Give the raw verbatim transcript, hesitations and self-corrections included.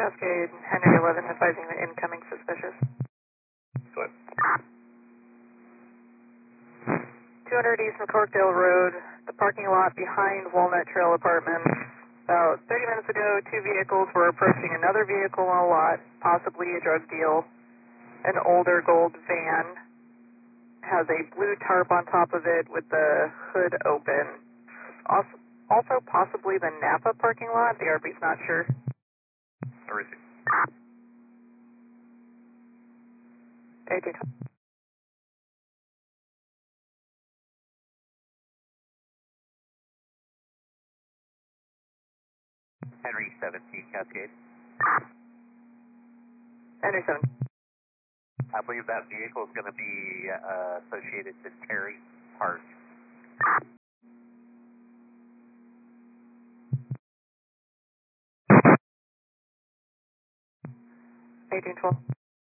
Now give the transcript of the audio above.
Cascade, Henry eleven, advising the incoming suspicious. Go ahead. two hundred East McCorkdale Road, the parking lot behind Walnut Trail Apartments. About thirty minutes ago, two vehicles were approaching another vehicle on a lot, possibly a drug deal. An older gold van has a blue tarp on top of it with the hood open. Also, also possibly the Napa parking lot. The R B's not sure. I receive. eighteen. Henry seventeen, Cascade. Henry seven. I believe that vehicle is going to be uh, associated to Terry Park. eighteen twelve.